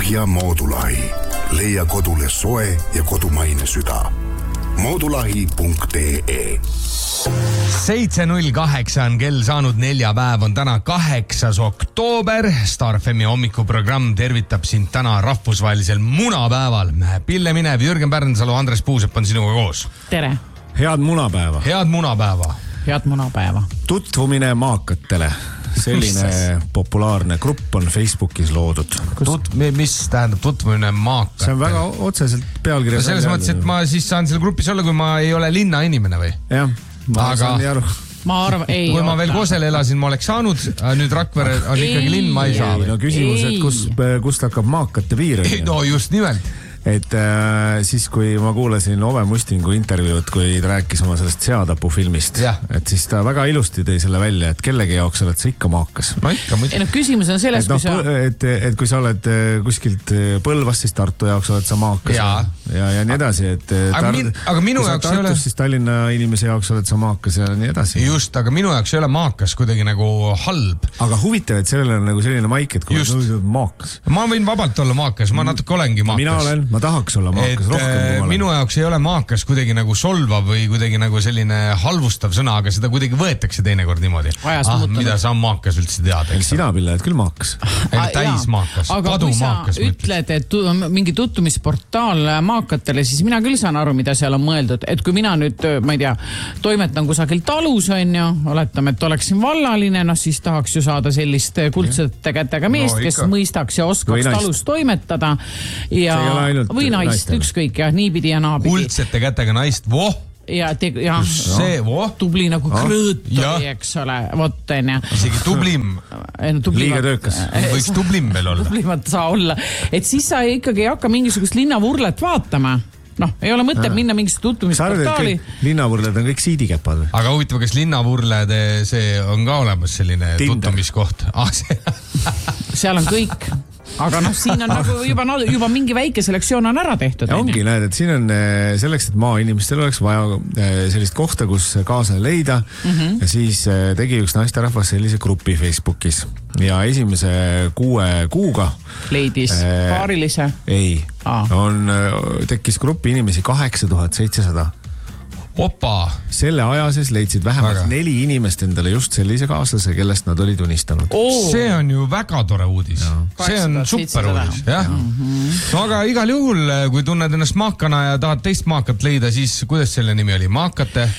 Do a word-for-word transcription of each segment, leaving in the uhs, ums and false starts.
Lahja Moodulahi. Leia kodule soe ja kodumaine süda. moodulahi punkt ee. seitse null kaheksa on kell saanud, neljapäev on täna kaheksas oktoober. Star F M-i hommikuprogramm tervitab sind täna rahvusvahelisel munapäeval. Pille Minev, Jürgen Pärnsalu, Andres Puusepp on sinuga koos. Tere. Head munapäeva. Head munapäeva. Head munapäeva. Tutvumine maakatele. Selline populaarne grupp on Facebookis loodud. Tut, mis tähendab tutvumine maakatele? See on väga otseselt pealkirjas. Selles mõttes, et ma siis saan selle grupis olla, kui ma ei ole linna inimene või? Jah, ma Aga... saan nii aru. Ma arvan, ei kui ma veel Kosel elasin, ma oleks saanud, nüüd Rakvere on ikkagi linn, ma ei saa. Ei, no küsimus, et kus, kust hakkab maakate piir? No just nimelt. Et äh, siis, kui ma kuulasin Ove Mustingu intervjuud, kui ta rääkis oma sellest seatapu filmist, ja. Et siis ta väga ilusti tõi selle välja, et kellegi jaoks oled sa ikka maakas. No ikka, ei, no, küsimus on selles, et, kui no, sa... Et, et kui sa oled kuskilt Põlvast, siis Tartu jaoks oled sa maakas. Ja, ja, ja nii edasi. Et, aga, tar... min, aga minu kui jaoks Tartus, ei ole... siis Tallinna inimese jaoks oled sa maakas ja nii edasi. Just, aga minu jaoks ei ole maakas kuidagi nagu halb. Aga huvitav, et sellel on nagu selline maik, et kui oled maakas. Ma võin vabalt olla maakas, ma natuke olengi maakas. Mina olen, ma tahaks olla maakas. Et minu jaoks ei ole maakas kuidagi nagu solvav või kuidagi nagu selline halvustav sõna, aga seda kuidagi võetakse teinekord niimoodi. Ah, mida sa maakas üldse tead? Sina, Pille, et küll maakas. Täis maakas, padu maakas. Aga kui sa ütled, et tu, mingi tutvumisportaal maakatele, siis mina küll saan aru, mida seal on mõeldud. Et kui mina nüüd, ma ei tea, toimetan kusagil talus, on ju, oletame, et oleksin vallaline, no siis tahaks ju saada sellist kuldsete kätega meest, no, kes mõistaks ja oskaks talus toimetada. Ja, või naist, ükskõik, jah, niipidi ja naapidi. Kuldsete kätega naist, voh! Ja, te, ja see, voh! Tubli nagu oh. Krõõt oli, eks ole, vot on ja. Isegi tublim. No, liiga töökas. Võiks tublim veel olla. Tublimat saa olla. Et siis sa ikkagi ei hakka mingisugust linnavurlet vaatama. Noh, ei ole mõte minna mingisse tutvumisportaali. Linnavurled on kõik siidikäpad. Aga huvitav, kas linnavurled, see on ka olemas selline tutvumiskoht? Ah, see... seal on kõik. Aga noh, siin on nagu juba, juba mingi väike selektsioon on ära tehtud. Ja ongi, näed, et siin on selleks, et maainimestel oleks vaja sellist kohta, kus kaasa leida. Mm-hmm. Ja siis tegi üks naisterahvas sellise grupi Facebookis. Ja esimese kuue kuuga leidis äh, paarilise? Ei, ah. on, tekkis grupi inimesi kaheksa tuhat seitsesada. Opa! Selle aja sees leidsid vähemalt väga. neli inimest endale just sellise kaaslase, kellest nad olid unistanud. Oh. See on ju väga tore uudis. Ja. See on super uudis. Jah. Mm-hmm. No, aga igal juhul, kui tunned ennast maakana ja tahad teist maakat leida, siis kuidas selle nimi oli? Maakate?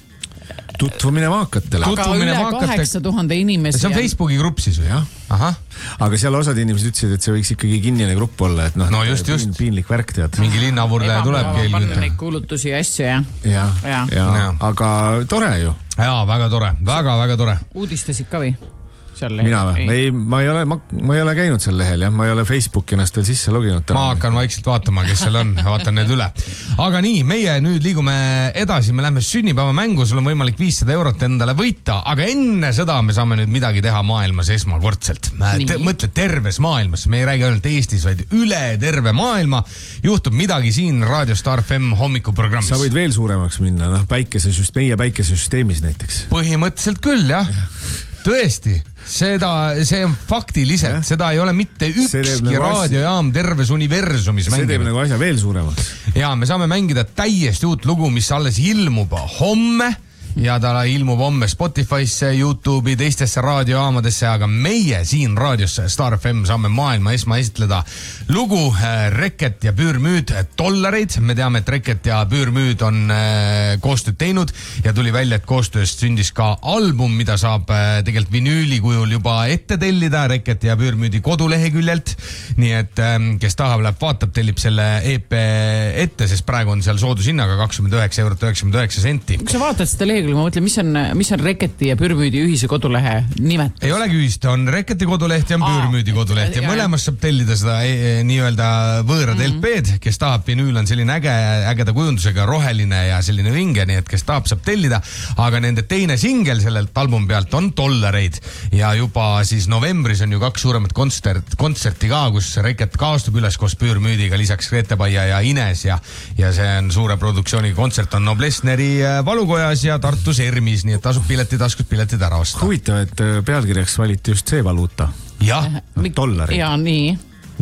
Tutvumine maakatele. Aga üle kaheksa tuhande inimesi. See on Facebooki grupp siis või? Jah. Aha. Aga seal osad inimesed ütlesid, et see võiks ikkagi kinnine grupp olla, et noh, no just, just. piinlik värk tead. Mingi linnavurle tuleb keil. Panna neid kuulutusi ja asju, jah. Ja, ja. ja. ja. Aga tore ju. Jaa, väga tore. Väga, väga tore. Uudistasid ka või? Mina või? Ei, ma ei ole, ma, ma ei ole käinud sel lehel, jah. Ma ei ole Facebooki ennast veel sisse loginud. Ma hakkan vaikselt vaatama, kes seal on. Vaatan need üle. Aga nii, meie nüüd liigume edasi. Me läheme sünnipäeva mängu. Sul on võimalik viissada eurot endale võita. Aga enne seda me saame nüüd midagi teha maailmas esmakordselt. Te, mõtle terves maailmas. Me ei räägi ainult Eestis, vaid üle terve maailma. Juhtub midagi siin Radio Star F M hommikuprogrammis. Sa võid veel suuremaks minna, noh, päikesesüst, meie päikesesüsteemis näiteks. Põhimõtteliselt küll, jah. Tõesti, seda, see on faktiliselt, ja. Seda ei ole mitte ükski nagu raadiojaam terves universumis mänginud. See teeb nagu asja veel suuremaks. Ja me saame mängida täiesti uut lugu, mis alles ilmub homme. Ja ta ilmub homme Spotify'sse, YouTube'i, teistesse raadiojaamadesse, aga meie siin raadiosse Star F M saame maailma esma esitleda lugu Reket ja Püürmüüd dollareid. Me teame, et Reket ja Püürmüüd on koostööd teinud ja tuli välja, et koostööst sündis ka album, mida saab tegelikult vinüüli kujul juba ette tellida Reket ja Püürmüüdi koduleheküljelt. Nii et kes tahab, läheb vaatab, tellib selle E P ette, sest praegu on seal soodushinnaga kakskümmend üheksa eurot üheksakümmend üheksa senti. Kui sa vaatad seda lehekülge, ma mõtlen, mis on, mis on Reketi ja Püürmüüdi ühise kodulehe nimetus? Ei olegi ühist, on Reketi koduleht ja on Püürmüüdi koduleht ja mõlemas saab tellida seda e, nii-öelda võõrad mm-hmm. L P-d, kes tahab, vinüül on selline äge, ägeda kujundusega, roheline ja selline vinge, nii et kes tahab, saab tellida, aga nende teine singel sellelt album pealt on dollareid ja juba siis novembris on ju kaks suuremat kontsert, kontserti ka, kus Reket kaastub üles koos Püürmüüdiga, lisaks Reetepaia ja Ines ja, ja see on suure produktsiooni kontsert on Noblessneri valukojas ja Tartus Ermis, nii et tasub pileti taskut piletid ära osta. Huvitav, et pealkirjaks valiti just see valuuta. Jah, dollarid. Ja nii. Noh.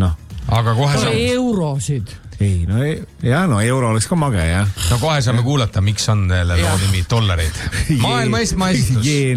aga kohe saame... eurosid. Ei, no ja, no euro oleks ka mage, jah. No kohe saame kuulata, miks on loo nimi dollareid. Maailma esma esitus.